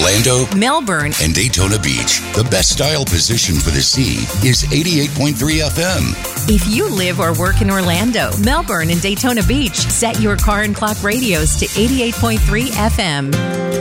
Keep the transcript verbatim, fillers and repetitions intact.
Orlando, Melbourne, and Daytona Beach. The best style position for the sea is eighty-eight point three F M. If you live or work in Orlando, Melbourne, and Daytona Beach, set your car and clock radios to eighty-eight point three F M.